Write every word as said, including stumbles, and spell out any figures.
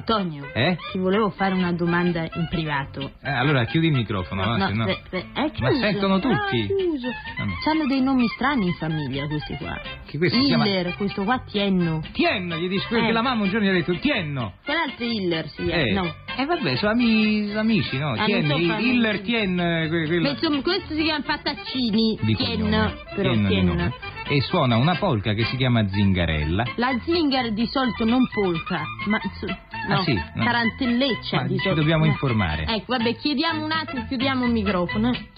Antonio, Eh? ti volevo fare una domanda in privato. Eh, allora chiudi il microfono, no? no, Se no... beh, beh, è chiuso. Ma sentono tutti. Ah, chiuso. Ah, no. C'hanno dei nomi strani in famiglia questi qua. Che questo si chiama... Hiller, questo qua Tienno. Tienno, gli dici quello Eh. che la mamma un giorno gli ha detto, Tienno. Quell'altro Hiller si chiama, Eh. no. E vabbè, sono ami- amici, no? Ah, Tien, non so fare- Hiller, Tien, eh, que- quello... Ma insomma, questo si chiama Pataccini. di Tienno, cognome. però Tienno di Tienno. nome. E suona una polca che si chiama Zingarella. La zingara di solito non polka, ma insomma, no, Ah, sì? No. tarantelleccia Ma di ci solito. dobbiamo Eh. informare. Ecco, vabbè, chiediamo un attimo, chiudiamo il microfono. eh.